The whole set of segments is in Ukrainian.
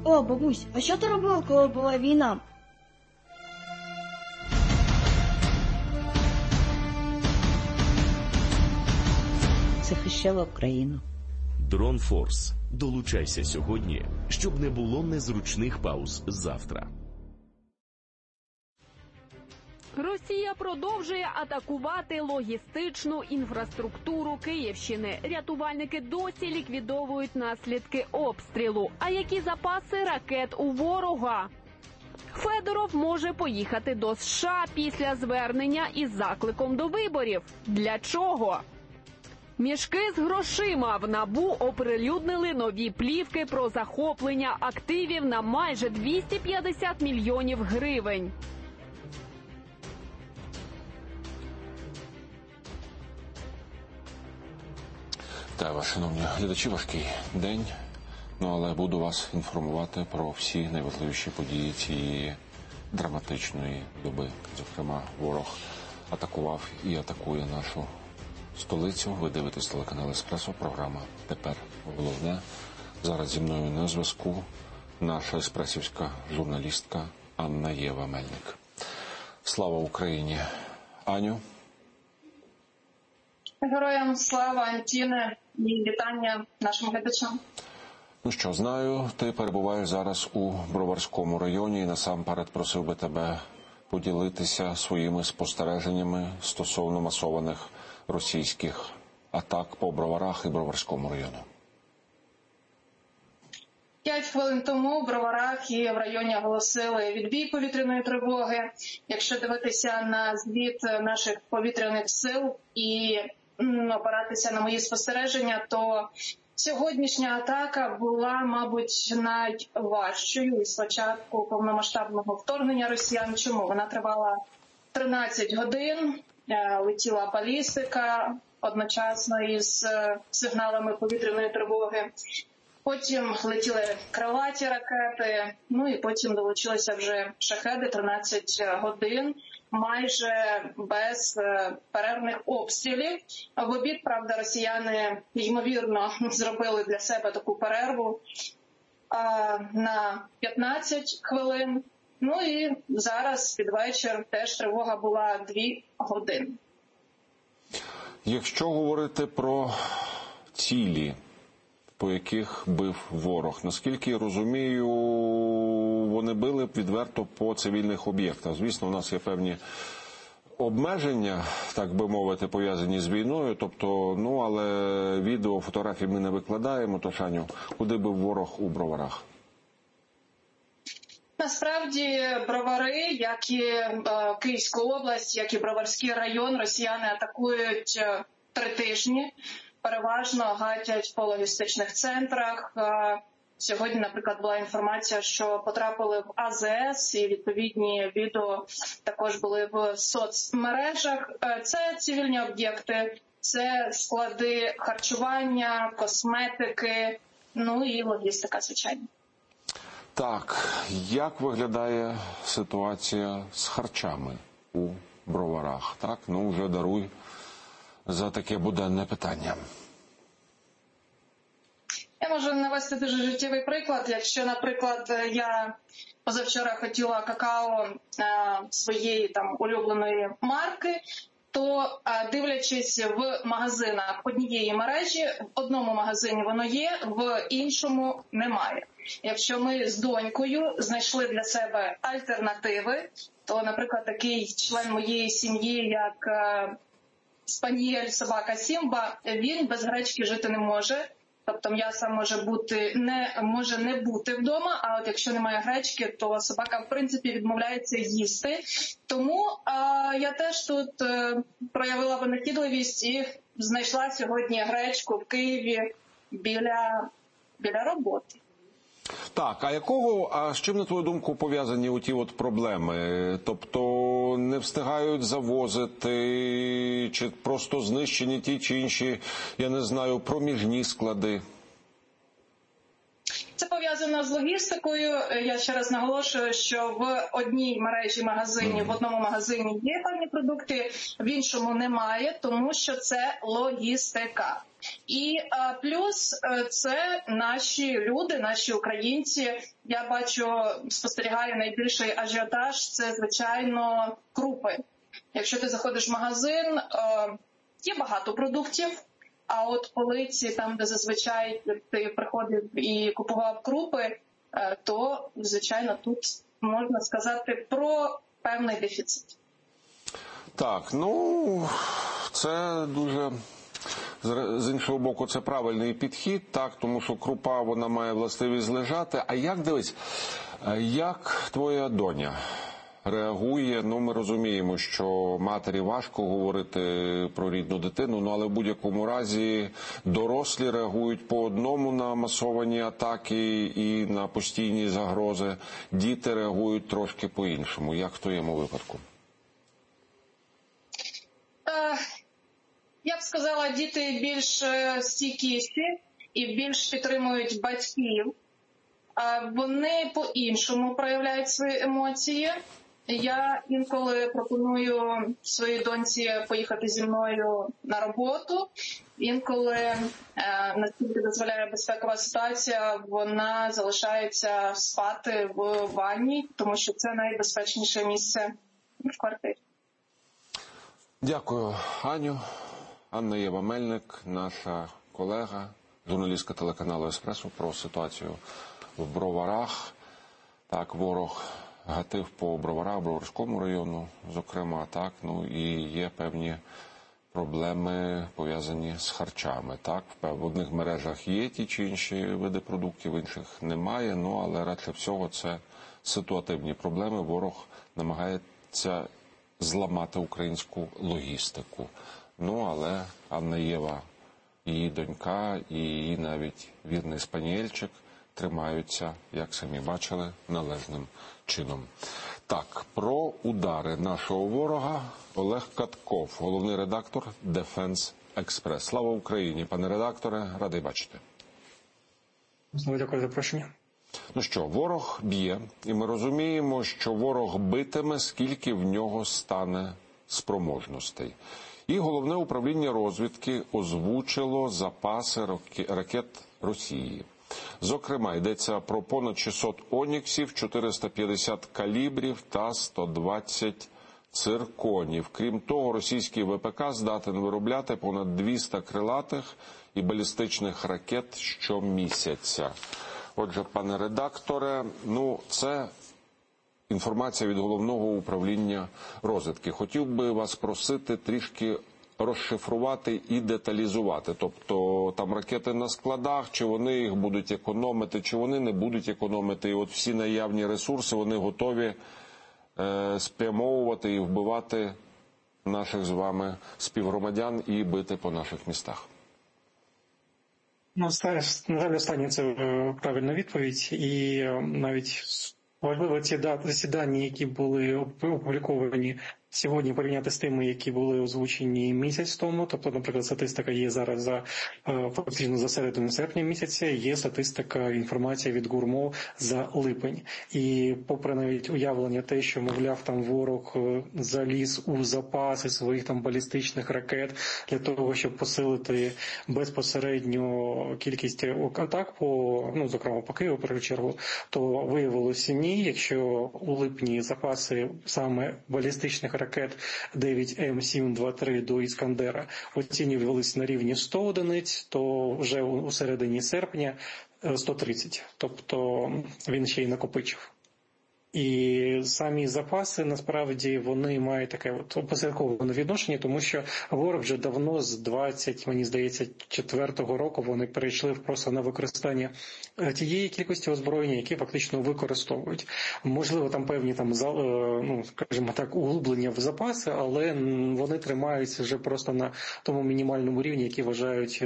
О, бабусь, а що ти робила, коли була війна? Захищала Україну. Дронфорс. Долучайся сьогодні, щоб не було незручних пауз завтра. Росія продовжує атакувати логістичну інфраструктуру Київщини. Рятувальники досі ліквідовують наслідки обстрілу. А які запаси ракет у ворога? Федоров може поїхати до США після звернення із закликом до виборів. Для чого? Мішки з грошима. В НАБУ оприлюднили нові плівки про захоплення активів на майже 250 мільйонів гривень. Та, шановні глядачі, важкий день, але буду вас інформувати про всі найважливіші події цієї драматичної доби. Зокрема, ворог атакував і атакує нашу столицю. Ви дивитесь телеканал «Еспресо», програма «Тепер головне». Зараз зі мною на зв'язку наша еспресівська журналістка Анна Єва Мельник. Слава Україні! Аню? Героям слава, Антіне, і вітання нашим глядачам. Ну що, знаю, ти перебуваєш зараз у Броварському районі і насамперед просив би тебе поділитися своїми спостереженнями стосовно масованих російських атак по Броварах і Броварському району. 5 хвилин тому в Броварах і в районі оголосили відбій повітряної тривоги. Якщо дивитися на звіт наших повітряних сил і опиратися на мої спостереження, то сьогоднішня атака була, мабуть, найважчою із початку повномасштабного вторгнення росіян. Чому? Вона тривала 13 годин, летіла балістика одночасно із сигналами повітряної тривоги. Потім летіли крилаті ракети, і потім долучилися вже шахеди 13 годин, майже без перервних обстрілів. В обід, правда, росіяни, ймовірно, зробили для себе таку перерву на 15 хвилин. І зараз під вечір теж тривога була 2 години. Якщо говорити про цілі, по яких бив ворог, наскільки я розумію, вони били відверто по цивільних об'єктах. Звісно, у нас є певні обмеження, так би мовити, пов'язані з війною, тобто, але відео, фотографії ми не викладаємо. Тож, Аню, куди бив ворог у Броварах? Насправді, Бровари, як і Київська область, як і Броварський район, росіяни атакують 3 тижні. Переважно гатять по логістичних центрах. Сьогодні, наприклад, була інформація, що потрапили в АЗС, і відповідні відео також були в соцмережах. Це цивільні об'єкти, це склади харчування, косметики, і логістика, звичайно. Так, як виглядає ситуація з харчами у Броварах? Так, вже даруй за таке буденне питання. Я можу навести дуже життєвий приклад. Якщо, наприклад, я позавчора хотіла какао своєї улюбленої марки, то, дивлячись в магазинах однієї мережі, в одному магазині воно є, в іншому немає. Якщо ми з донькою знайшли для себе альтернативи, то, наприклад, такий член моєї сім'ї, як спанієль, собака Сімба, він без гречки жити не може. Тобто м'яса може не бути вдома, а от якщо немає гречки, то собака, в принципі, відмовляється їсти. Тому я теж тут проявила винахідливість і знайшла сьогодні гречку в Києві біля роботи. Так, а з чим, на твою думку, пов'язані оті проблеми? Тобто не встигають завозити, чи просто знищені ті чи інші, я не знаю, проміжні склади? Це пов'язано з логістикою. Я ще раз наголошую, що в одній мережі магазинів, в одному магазині є певні продукти, в іншому немає, тому що це логістика. І плюс це наші люди, наші українці. Я бачу, спостерігаю найбільший ажіотаж – це, звичайно, крупи. Якщо ти заходиш в магазин, є багато продуктів, а от полиці, там, де зазвичай ти приходив і купував крупи, то, звичайно, тут можна сказати про певний дефіцит. Так, ну, це дуже... З іншого боку, це правильний підхід, так, тому що крупа, вона має властивість лежати. А як, дивись, як твоя доня реагує? Ну, ми розуміємо, що матері важко говорити про рідну дитину, але в будь-якому разі дорослі реагують по одному на масовані атаки і на постійні загрози. Діти реагують трошки по-іншому. Як в твоєму випадку? Я б сказала, діти більш стійкіші і більш підтримують батьків. Вони по-іншому проявляють свої емоції. Я інколи пропоную своїй доньці поїхати зі мною на роботу. Інколи, наскільки дозволяє безпекова ситуація, вона залишається спати в ванні, тому що це найбезпечніше місце в квартирі. Дякую, Аню. Анна Єва Мельник, наша колега, журналістка телеканалу «Еспресо», про ситуацію в Броварах. Так, ворог гатив по Броварах, Броварському району, зокрема, так, ну і є певні проблеми, пов'язані з харчами, так. В одних мережах є ті чи інші види продуктів, в інших немає, ну, але радше всього це ситуативні проблеми. Ворог намагається зламати українську логістику. Ну, але Анна Єва, її донька і її навіть вірний спанієльчик тримаються, як самі бачили, належним чином. Так, про удари нашого ворога Олег Катков, головний редактор Defense Express. Слава Україні, пане редакторе, радий бачити. Знову дякую за запрошення. Ну що, ворог б'є, і ми розуміємо, що ворог битиме, скільки в нього стане спроможностей. І Головне управління розвідки озвучило запаси ракет Росії. Зокрема, йдеться про понад 600 «Оніксів», 450 калібрів та 120 цирконів. Крім того, російський ВПК здатен виробляти понад 200 крилатих і балістичних ракет щомісяця. Отже, пане редакторе, ну це інформація від Головного управління розвідки. Хотів би вас просити трішки розшифрувати і деталізувати. Тобто там ракети на складах, чи вони їх будуть економити, чи вони не будуть економити. І от всі наявні ресурси, вони готові спрямовувати і вбивати наших з вами співгромадян і бити по наших містах. Ну, на жаль, останнє це правильна відповідь. І навіть важливо ці засідання, які були опубліковані сьогодні, порівняти з тими, які були озвучені місяць тому. Тобто, наприклад, статистика є зараз фактично за середину серпня місяця, є статистика, інформація від ГУРМО за липень. І попри навіть уявлення те, що, мовляв, там ворог заліз у запаси своїх там балістичних ракет для того, щоб посилити безпосередньо кількість атак по, зокрема, по Києву, в першу чергу, то виявилося ні. Якщо у липні запаси саме балістичних ракет 9М723 до Іскандера оцінювалися на рівні 100 одиниць, то вже у середині серпня 130. Тобто він ще й накопичив. І самі запаси, насправді, вони мають таке опосередковане відношення, тому що ворог вже давно з 24-го року вони перейшли просто на використання тієї кількості озброєння, які фактично використовують. Можливо, там певні скажімо так, углублення в запаси, але вони тримаються вже просто на тому мінімальному рівні, який вважають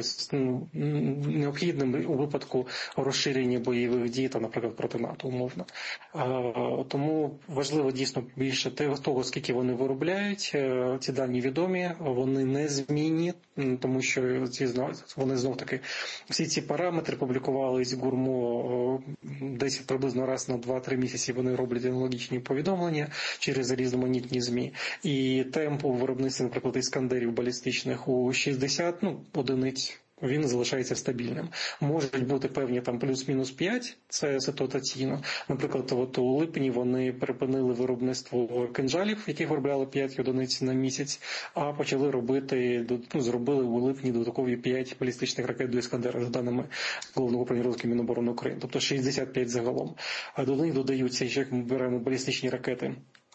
необхідним у випадку розширення бойових дій, наприклад, проти НАТО, умовно. Тому важливо дійсно більше того, скільки вони виробляють. Ці дані відомі, вони незмінні, тому що вони знов-таки всі ці параметри публікувались ГУРМО десь приблизно раз на 2-3 місяці вони роблять аналогічні повідомлення через різноманітні ЗМІ. І темп у виробництві, наприклад, іскандерів балістичних у 60 одиниць, він залишається стабільним. Можуть бути певні там плюс-мінус 5, це ситуаційно. Наприклад, от у липні вони припинили виробництво кинжалів, яких виробляли 5 одиниць на місяць, а почали зробили у липні додаткові 5 балістичних ракет до Іскандера, за даними Головного управління розвідки Міноборони України. Тобто 65 загалом. А до них додаються, ще як ми беремо балістичні ракети,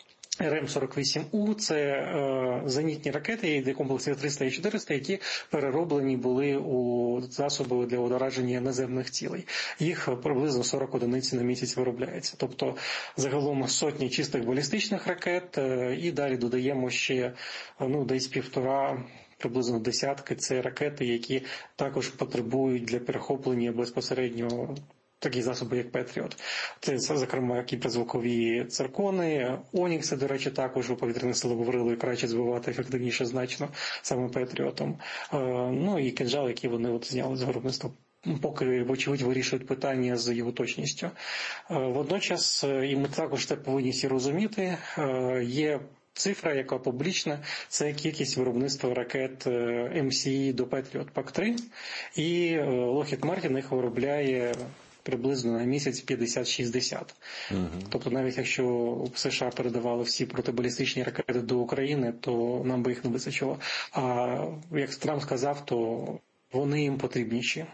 РМ-48У – це зенітні ракети, де комплекси 300 і 400, які перероблені були у засоби для ураження наземних цілей. Їх приблизно 40 одиниць на місяць виробляється. Тобто загалом сотні чистих балістичних ракет, і далі додаємо ще десь 1,5, приблизно десятки – це ракети, які також потребують для перехоплення безпосередньо такі засоби, як Петріот. Це, зокрема, кіберзвукові циркони, Онікси, до речі, також у повітряних силах говорили, краще збивати ефективніше значно саме Петріотом. І кинжал, які вони зняли з виробництва, поки, вочевидь, вирішують питання з його точністю. Водночас, і ми також це повинні всі розуміти, є цифра, яка публічна, це кількість виробництва ракет МСІ до Patriot PAC-3, і Lockheed Martin їх виробляє приблизно на місяць 50-60. Тобто навіть якщо США передавали всі протибалістичні ракети до України, то нам би їх не вистачило. А як Трамп сказав, то вони їм потрібніші.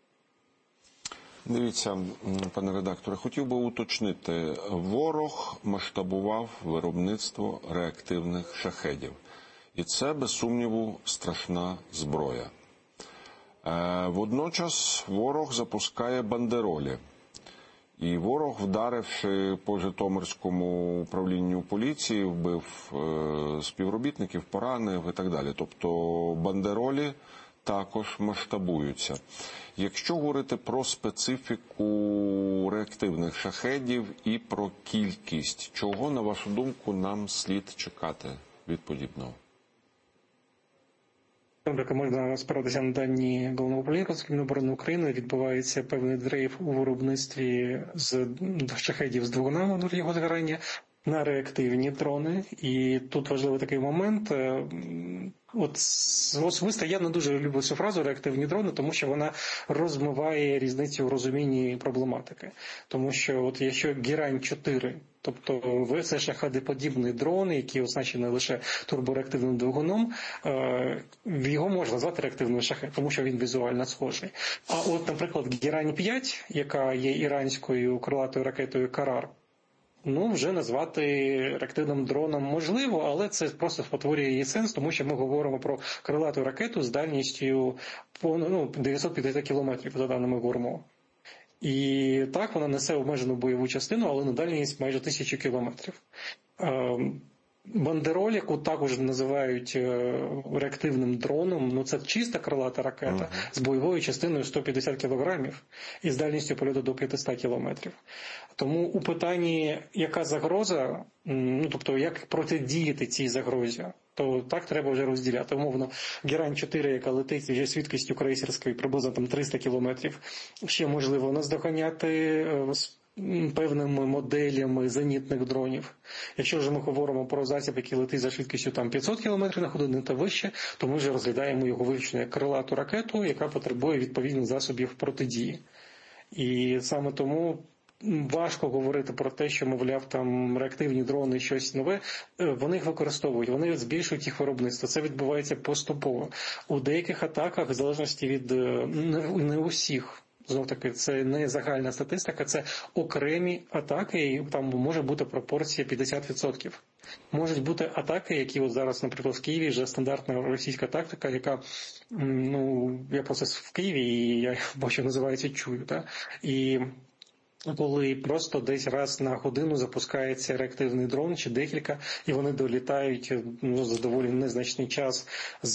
Дивіться, пане редакторе, хотів би уточнити. Ворог масштабував виробництво реактивних шахедів. І це, без сумніву, страшна зброя. Водночас ворог запускає бандеролі. І ворог, вдаривши по Житомирському управлінню поліції, вбив співробітників, поранив і так далі. Тобто бандеролі також масштабуються. Якщо говорити про специфіку реактивних шахедів і про кількість, чого, на вашу думку, нам слід чекати від подібного? Можна спиратися на дані Головного управління розвідки Міноборони України. Відбувається певний дрейф у виробництві з шахедів з двигунами його згорання на реактивні дрони. І тут важливий такий момент. Особисто я не дуже люблю цю фразу «реактивні дрони», тому що вона розмиває різницю в розумінні проблематики. Тому що якщо Герань-4, тобто це шахедоподібний дрон, який оснащений лише турбореактивним двигуном, його можна назвати реактивним шахедом, тому що він візуально схожий. А наприклад, Герань-5, яка є іранською крилатою ракетою «Карар», вже назвати реактивним дроном можливо, але це просто спотворює її сенс, тому що ми говоримо про крилату ракету з дальністю 950 кілометрів, за даними ГУРМО. І так, вона несе обмежену бойову частину, але на дальність майже 1000 кілометрів. Бандероль, яку також називають реактивним дроном, це чиста крилата ракета з бойовою частиною 150 кілограмів і з дальністю польоту до 500 кілометрів. Тому у питанні, яка загроза, тобто як протидіяти цій загрозі, то так треба вже розділяти. Умовно, Герань-4, яка летить вже швидкістю крейсерської приблизно 300 кілометрів, ще можливо наздоганяти певними моделями зенітних дронів. Якщо вже ми говоримо про засіб, який летить за швидкістю 500 км на годину та вище, то ми вже розглядаємо його виключно як крилату ракету, яка потребує відповідних засобів протидії. І саме тому важко говорити про те, що, мовляв, реактивні дрони, щось нове. Вони їх використовують, вони збільшують їх виробництво. Це відбувається поступово. У деяких атаках, в залежності від не усіх, знов-таки, це не загальна статистика, це окремі атаки, і там може бути пропорція 50%. Можуть бути атаки, які зараз, наприклад, в Києві вже стандартна російська тактика, яка, я просто в Києві, і я бачу, називається чую, і коли просто десь раз на годину запускається реактивний дрон чи декілька, і вони долітають за доволі незначний час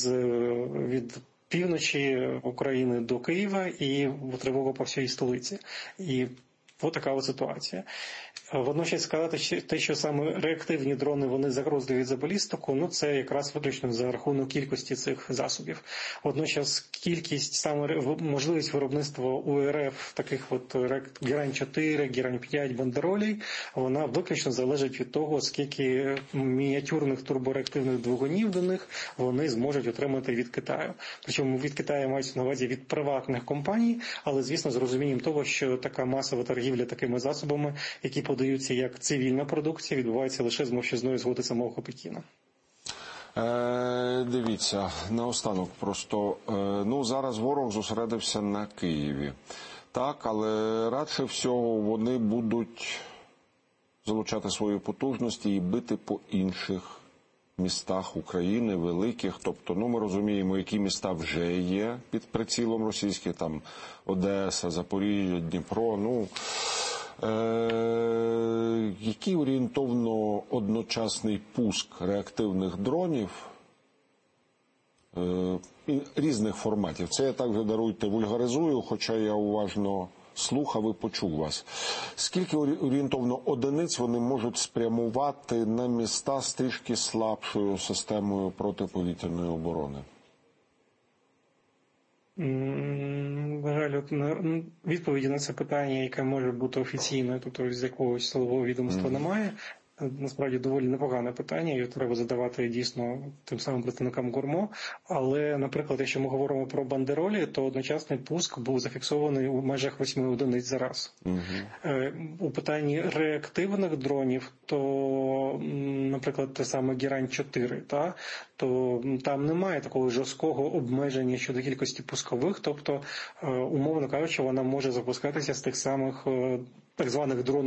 від півночі України до Києва і тривога по всій столиці. І Ось така от ситуація. Водночас сказати, те, що саме реактивні дрони, вони загрозливі за балістику, ну це якраз виключно за рахунок кількості цих засобів. Водночас кількість, саме можливість виробництва у РФ таких от Герань-4, Герань-5 бандеролей, вона виключно залежить від того, скільки мініатюрних турбореактивних двигунів до них вони зможуть отримати від Китаю. Причому від Китаю мають на увазі від приватних компаній, але, звісно, з розумінням того, що така масова торгівля такими засобами, які подаються як цивільна продукція, відбувається лише з мовчазної згоди самого Пекіна. Дивіться, наостанок просто, зараз ворог зосередився на Києві. Так, але радше всього вони будуть залучати свої потужності і бити по інших містах України, великих. Тобто, ми розуміємо, які міста вже є під прицілом російським, там Одеса, Запоріжжя, Дніпро, який орієнтовно одночасний пуск реактивних дронів різних форматів. Це я так вже, даруйте, вульгаризую, хоча я уважно слухав і почув вас. Скільки орієнтовно одиниць вони можуть спрямувати на міста з трішки слабшою системою протиповітряної оборони? Відповіді на це питання, яке може бути офіційною, тобто з якогось силового відомства немає. Насправді доволі непогане питання, його треба задавати дійсно тим самим представникам ГУРМО. Але, наприклад, якщо ми говоримо про бандеролі, то одночасний пуск був зафіксований у межах 8 одиниць за раз. У питанні реактивних дронів, то, наприклад, те саме Герань-4, то там немає такого жорсткого обмеження щодо кількості пускових, тобто, умовно кажучи, вона може запускатися з тих самих так званих дронів